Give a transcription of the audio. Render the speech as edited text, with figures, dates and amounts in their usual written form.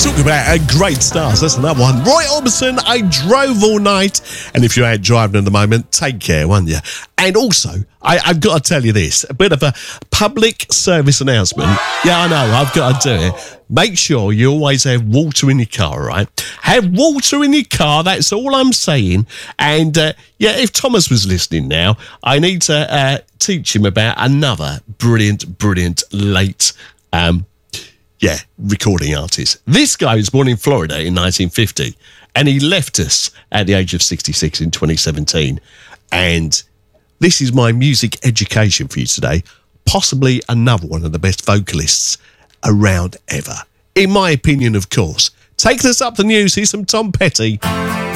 Talk about great stars. That's another one. Roy Orbison, I Drove All Night. And if you ain't driving at the moment, take care, won't you? And also, I've got to tell you this, a bit of a public service announcement. Yeah, I know, I've got to do it. Make sure you always have water in your car, right? Have water in your car, that's all I'm saying. And, if Thomas was listening now, I need to teach him about another brilliant late recording artist. This guy was born in Florida in 1950, and he left us at the age of 66 in 2017. And this is my music education for you today. Possibly another one of the best vocalists around ever. In my opinion, of course. Taking us up the news, here's some Tom Petty.